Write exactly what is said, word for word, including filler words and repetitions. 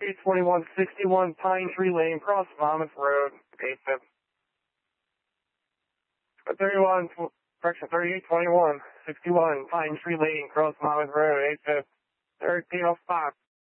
eight twenty-one sixty-one Pine Tree Lane, cross Monmouth Road, eight fifty. thirty-one, correction, thirty-eight twenty-one sixty-one Pine Tree Lane, cross Monmouth Road, eight fifty. thirteen oh five.